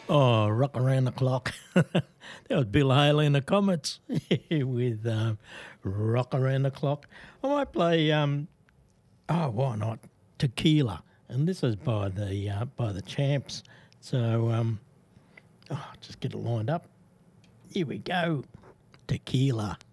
Oh, Rock Around the Clock. That was Bill Haley and the Comets with Rock Around the Clock. I might play, why not, Tequila. And this is by the Champs. So, just get it lined up. Here we go. Tequila.